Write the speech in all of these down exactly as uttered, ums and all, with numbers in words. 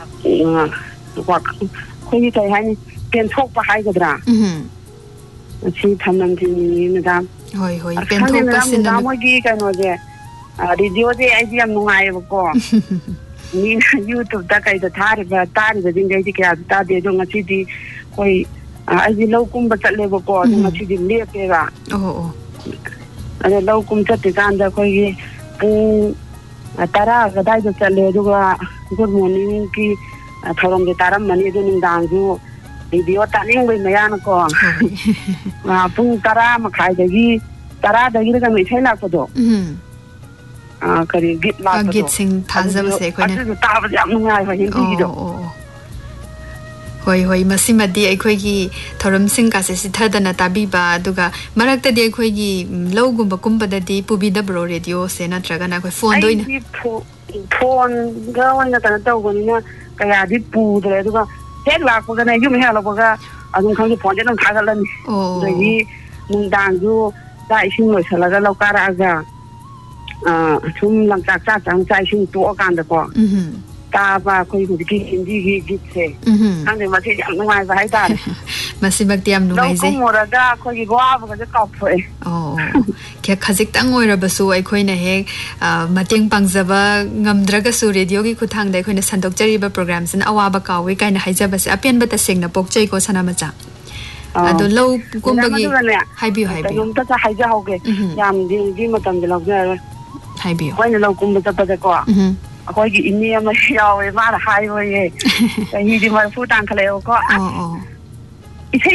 ꯑꯩꯈꯣꯏꯒꯤ ꯀꯩ ꯍꯥꯏꯅꯤ ꯄꯦꯟꯊꯣꯛꯄ ꯍꯥꯏꯒꯗ꯭ꯔꯥ ꯁꯤ ꯊꯝꯂꯝꯁꯤꯅꯤ ꯃꯦꯗꯥꯝ ꯍꯣꯏ ꯍꯣꯏ ꯈꯪꯗꯦ ꯃꯦꯗꯥꯝ ꯄꯦꯟꯊꯣꯛꯄꯁꯤꯅ ꯃꯦꯗꯥꯝ ꯃꯣꯏꯒꯤ ꯀꯩꯅꯣꯁꯦ ꯔꯦꯗꯤꯑꯣꯁꯦ ꯑꯩꯗꯤ ꯌꯥꯝ ꯅꯨꯡꯉꯥꯏꯌꯦꯕꯀꯣ ꯃꯤꯅ ꯌꯨꯇꯨꯕꯇ ꯀꯩꯗ ꯊꯥꯔꯤꯕ ꯇꯥꯔꯤꯕꯁꯤꯡꯗꯤ ꯑꯩꯗꯤ ꯀꯌꯥꯁꯨ ꯇꯥꯗꯦ ꯑꯗꯣ ꯉꯁꯤꯗꯤ ꯑꯩꯈꯣꯏ ꯑꯩꯗꯤ ꯂꯧ ꯀꯨꯝꯕ ꯆꯠꯂꯦꯕꯀꯣ ꯑꯗꯣ ꯉꯁꯤꯗꯤ ꯂꯦꯞꯄꯦꯕ ꯑꯗꯣ ꯂꯧ ꯀꯨꯝ ꯆꯠꯇ꯭ꯔꯤꯀꯥꯟꯗ ꯑꯩꯈꯣꯏꯒꯤ ꯄꯨꯡ ꯇꯔꯥ ꯑꯗꯥꯏꯗ ꯆꯠꯂꯦ ꯑꯗꯨꯒ ꯒꯨꯗ ꯃꯣꯔꯅꯤꯡꯒꯤ ꯊꯧꯔꯝꯁꯦ ꯇꯥꯔꯝꯃꯅꯤ ꯑꯗꯨ ꯅꯨꯡꯗꯥꯡꯁꯨ ꯔꯦꯗꯤꯑꯣ ꯇꯥꯅꯤꯡꯕꯩ ꯃꯌꯥꯅꯀꯣ ꯄꯨꯡ ꯇꯔꯥ ꯃꯈꯥꯏꯗꯒꯤ ꯇꯔꯥꯗꯒꯤꯔ ꯀꯩꯅꯣ ꯏꯁꯩ ꯂꯥꯛꯄꯗꯣ ꯀꯔꯤ ꯒꯤꯠ ꯂꯥꯛꯄꯗꯣ ꯑꯗꯨꯁꯨ ꯇꯥꯕꯁꯦ ꯌꯥꯝ ꯅꯨꯡꯉꯥꯏꯕ ꯍꯤꯟꯗꯤꯒꯤꯗꯣ ꯍꯣꯏ ꯍꯣꯏ ꯃꯁꯤꯃꯗꯤ ꯑꯩꯈꯣꯏꯒꯤ ꯊꯧꯔꯝꯁꯤꯡꯒꯁꯦ ꯁꯤꯊꯗꯅ ꯇꯥꯕꯤꯕ ꯑꯗꯨꯒ ꯃꯔꯛꯇꯗꯤ ꯑꯩꯈꯣꯏꯒꯤ ꯂꯧꯒꯨꯝꯕ ꯀꯨꯝꯕꯗꯗꯤ ꯄꯨꯕꯤꯗꯕ꯭ꯔꯣ ꯔꯦꯗꯤꯑꯣꯁꯦ ꯅꯠꯇ꯭ꯔꯒꯅ ꯑꯩꯈꯣꯏ ꯐꯣꯟꯗ ꯑꯣꯏꯅ ꯐꯣꯟꯒ ꯑꯣꯏꯅ ꯀꯩꯅꯣ ꯇꯧꯕꯅꯤꯅ ꯀꯌꯥꯗꯤ ꯄꯨꯗ꯭ꯔꯦ ꯑꯗꯨꯒ ꯍꯦꯛ ꯂꯥꯛꯄꯒꯅꯦ ꯌꯨꯝ ꯍꯦꯛ ꯍꯜꯂꯛꯄꯒ ꯑꯗꯨꯝ ꯈꯪꯗꯦ ꯐꯣꯟꯁꯦ ꯑꯗꯨꯝ ꯊꯥꯒꯠꯂꯅꯤ ꯑꯗꯒꯤ ꯅꯨꯡꯗꯥꯡꯁꯨ ꯆꯥꯛ ꯏꯁꯤꯡ ꯂꯣꯏꯁꯤꯜꯂꯒ ꯂꯧ ꯀꯥꯔꯛꯑꯒ ꯁꯨꯝ ꯂꯝꯆꯥꯛ ꯆꯥꯛ ꯆꯥꯛ ꯆꯥꯛ ꯏꯁꯤꯡ ꯇꯣꯛꯑꯀꯥꯟꯗꯀꯣ ꯇꯥꯕ ꯑꯩꯈꯣꯏ ꯍꯧꯖꯤꯛꯀꯤ ꯍꯤꯟꯗꯤꯒꯤ ꯒꯤꯠꯁꯦ ꯈꯪꯗꯦ ꯃꯁꯤꯗꯤ ꯌꯥꯝ ꯅꯨꯡꯉꯥꯏꯕ ꯍꯥꯏꯇꯥꯔꯦ ꯃꯁꯤꯃꯛꯇꯤ ꯌꯥꯝ ꯅꯨꯡꯉꯥꯏꯖꯩ ꯂꯧ ꯀꯨꯝꯃꯨꯔꯒ ꯑꯩꯈꯣꯏꯒꯤ ꯋꯥꯕꯒꯁꯦ ꯀꯥꯎꯊꯣꯛꯑꯦ ꯑꯣ ꯈꯖꯤꯛꯇꯪ ꯑꯣꯏꯔꯕꯁꯨ ꯑꯩꯈꯣꯏꯅ ꯍꯦꯛ ꯃꯇꯦꯡ ꯄꯥꯡꯖꯕ ꯉꯝꯗ꯭ꯔꯒꯁꯨ ꯔꯦꯗꯤꯑꯣꯒꯤ ꯈꯨꯠꯊꯥꯡꯗ ꯑꯩꯈꯣꯏꯅ ꯁꯟꯗꯣꯛꯆꯔꯤꯕ ꯄ꯭ꯔꯣꯒ꯭ꯔꯥꯝꯁꯤꯅ ꯑꯋꯥꯕ ꯀꯥꯎꯋꯤ ꯀꯥꯏꯅ ꯍꯥꯏꯖꯕꯁꯦ ꯑꯄꯦꯟꯕ ꯇꯁꯦꯡꯅ ꯄꯣꯛꯆꯩꯀꯣ ꯁꯅꯥꯃꯆꯥ ꯑꯗꯣ ꯂꯧ ꯀꯨꯝꯕꯒꯤ ꯍꯥꯏꯕꯤꯌꯨ ꯍꯥꯏꯕꯤꯌꯨ ꯀꯩꯅꯣꯝꯇ ꯍꯥꯏꯖꯍꯧꯒꯦ ꯌꯥꯝꯗꯤ ꯃꯇꯝꯗꯤ ꯂꯧꯖꯔꯔꯣꯏ ꯍꯥꯏꯕꯤꯌꯨ ꯑꯩꯈꯣꯏꯅ ꯂꯧ ꯀꯨꯝꯕ ꯆꯠꯄꯗꯀꯣ ꯑꯩꯈꯣꯏꯒꯤ ꯏꯅꯦ ꯑꯃ ꯌꯥꯎꯋꯦ ꯃꯥꯅ ꯍꯥꯏꯕꯣꯌꯦ ꯆꯍꯤꯗꯤ ꯃꯔꯐꯨ ꯇꯥꯡꯈꯠꯂꯛꯑꯦꯕꯀꯣ ꯏꯁꯩ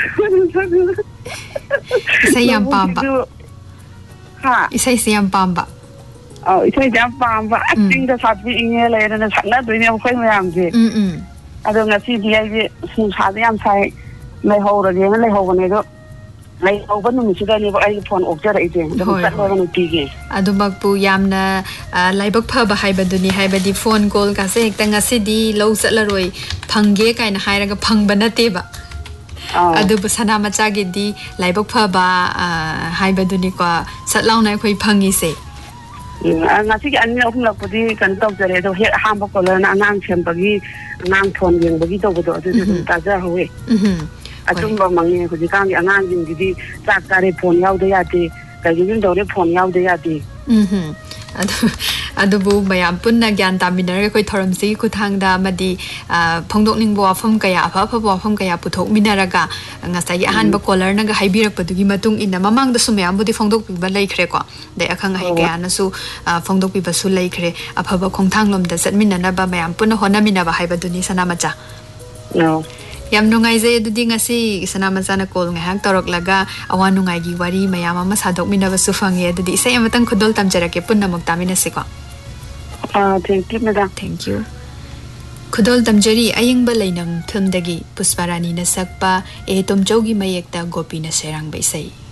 ꯏꯁꯩ ꯌꯥꯝ ꯄꯥꯝꯕ ꯏꯁꯩꯁꯦ ꯌꯥꯝ ꯄꯥꯝꯕ ꯑꯧ ꯏꯁꯩꯁꯦ ꯌꯥꯝ ꯄꯥꯝꯕ ꯆꯤꯡꯗ ꯁꯥꯠꯄꯤ ꯏꯪꯉꯦ ꯂꯩꯔꯅ ꯁꯛꯅꯗꯣꯏꯅꯦꯕ ꯑꯩꯈꯣꯏ ꯃꯌꯥꯝꯁꯦ ꯑꯗꯣ ꯉꯁꯤꯗꯤ ꯑꯩꯁꯦ ꯅꯨꯡꯁꯥꯁꯦ ꯌꯥꯝ ꯁꯥꯏ ꯂꯩꯍꯧꯔꯒꯦꯅ ꯂꯩꯍꯧꯕꯅꯦ ꯑꯗꯣ ꯂꯩꯍꯧꯕ ꯅꯨꯃꯤꯠꯁꯤꯗꯅꯦꯕ ꯑꯩ ꯐꯣꯟ ꯑꯣꯛꯆꯔꯛꯏꯁꯦ ꯑꯗꯨꯝ ꯆꯠꯂꯦꯕ ꯅꯨꯡꯇꯤꯒꯤ ꯑꯗꯨꯃꯛꯄꯨ ꯌꯥꯝꯅ ꯂꯥꯏꯕꯛ ꯐꯕ ꯍꯥꯏꯕꯗꯨꯅꯤ ꯍꯥꯏꯕꯗꯤ ꯐꯣꯟ ꯀꯣꯜꯒꯁꯦ ꯍꯦꯛꯇ ꯉꯁꯤꯗꯤ ꯂꯧ ꯆꯠꯂꯔꯣꯏ ꯐꯪꯒꯦ ꯀꯥꯏꯅ ꯍꯥꯏꯔꯒ ꯐꯪꯕ ꯅꯠꯇꯦꯕ ꯑꯗꯨꯕꯨ ꯁꯅꯥꯃꯆꯥꯒꯤꯗꯤ ꯂꯥꯏꯕꯛ ꯐꯕ ꯍꯥꯏꯕꯗꯨꯅꯤꯀꯣ ꯁꯠ ꯂꯥꯎꯅ ꯑꯩꯈꯣꯏ ꯐꯪꯉꯤꯁꯦ ꯉꯁꯤꯒꯤ ꯑꯅꯤ ꯑꯍꯨꯝꯂꯛꯄꯨꯗꯤ ꯀꯩꯅꯣ ꯇꯧꯖꯔꯦ ꯑꯗꯣ ꯍꯦꯛ ꯑꯍꯥꯟꯕ ꯀꯣꯂꯔꯅ ꯑꯉꯥꯡ ꯁꯦꯝꯕꯒꯤ ꯑꯉꯥꯡ ꯐꯣꯟ ꯌꯦꯡꯕꯒꯤ ꯇꯧꯕꯗꯣ ꯑꯗꯨꯁꯨ ꯑꯗꯨꯝ ꯇꯥꯖꯍꯧꯋꯦ ꯑꯆꯨꯝꯕ ꯃꯪꯉꯦ ꯍꯧꯖꯤꯛꯀꯥꯟꯒꯤ ꯑꯉꯥꯡꯁꯤꯡꯁꯤꯗꯤ ꯆꯥꯛ ꯆꯥꯔꯦ ꯐꯣꯟ ꯌꯥꯎꯗ ꯌꯥꯗꯦ ꯀꯩꯒꯨꯝ ꯇꯧꯔꯦ ꯐꯣꯟ ꯌꯥꯎꯗ ꯌꯥꯗꯦ ꯑꯗꯨꯕꯨ ꯃꯌꯥꯝ ꯄꯨꯟꯅ ꯒ꯭ꯌꯥꯟ ꯇꯥꯃꯤꯟꯅꯔꯒ ꯑꯩꯈꯣꯏ ꯊꯧꯔꯝꯁꯤꯒꯤ ꯈꯨꯠꯊꯥꯡꯗ ꯑꯃꯗꯤ ꯐꯣꯡꯗꯣꯛꯅꯤꯡꯕ ꯋꯥꯐꯝ ꯀꯌꯥ ꯑꯐ ꯑꯐꯕ ꯋꯥꯐꯝ ꯀꯌꯥ ꯄꯨꯊꯣꯛꯃꯤꯟꯅꯔꯒ ꯉꯁꯥꯏꯒꯤ ꯑꯍꯥꯟꯕ ꯀꯣꯂꯔꯅꯒ ꯍꯥꯏꯕꯤꯔꯛꯄꯗꯨꯒꯤ ꯃꯇꯨꯡ ꯏꯟꯅ ꯃꯃꯥꯡꯗꯁꯨ ꯃꯌꯥꯝꯕꯨꯗꯤ ꯐꯣꯡꯗꯣꯛꯄꯤꯕ ꯂꯩꯈ꯭ꯔꯦꯀꯣ ꯑꯗꯩ ꯑꯈꯪ ꯑꯍꯩ ꯀꯌꯥꯅꯁꯨ ꯐꯣꯡꯗꯣꯛꯄꯤꯕꯁꯨ ꯂꯩꯈ꯭ꯔꯦ ꯑꯐꯕ ꯈꯣꯡꯊꯥꯡꯂꯣꯝꯗ ꯆꯠꯃꯤꯟꯅꯅꯕ ꯃꯌꯥꯝ ꯄꯨꯟꯅ ꯍꯣꯠꯅꯃꯤꯟꯅꯕ ꯍꯥꯏꯕꯗꯨꯅꯤ ꯁꯅꯥꯃꯆꯥ ꯌꯥꯝ ꯅꯨꯡꯉꯥꯏꯖꯩ ꯑꯗꯨꯗꯤ ꯉꯁꯤ ꯁꯅꯥꯃꯆꯥꯅ ꯀꯣꯜ ꯉꯥꯏꯍꯥꯛ ꯇꯧꯔꯛꯂꯒ ꯑꯋꯥ ꯅꯨꯡꯉꯥꯏꯒꯤ ꯋꯥꯔꯤ ꯃꯌꯥꯝ ꯑꯃ ꯁꯥꯗꯣꯛꯃꯤꯟꯅꯕꯁꯨ ꯐꯪꯉꯦ ꯑꯗꯨꯗꯤ ꯏꯁꯩ ꯑꯃꯇꯪ ꯈꯨꯗꯣꯜ ꯇꯝꯖꯔꯛꯀꯦ ꯄꯨꯟꯅ ꯑꯃꯨꯛ ꯇꯥꯃꯤꯟꯅꯁꯤꯀꯣ thank you madam thank you ꯈꯨꯗꯣꯜ ꯇꯝꯖꯔꯤ ꯑꯌꯤꯡꯕ ꯂꯩꯅꯝ ꯐꯤꯜꯝꯗꯒꯤ ꯄꯨꯁꯄꯥꯔꯥꯅꯤꯅ ꯁꯛꯄ ꯑꯦ ꯇꯣꯝꯆꯧꯒꯤ ꯃꯌꯦꯛꯇ ꯒꯣꯄꯤꯅ ꯁꯩꯔꯥꯡꯕ ꯏꯁꯩ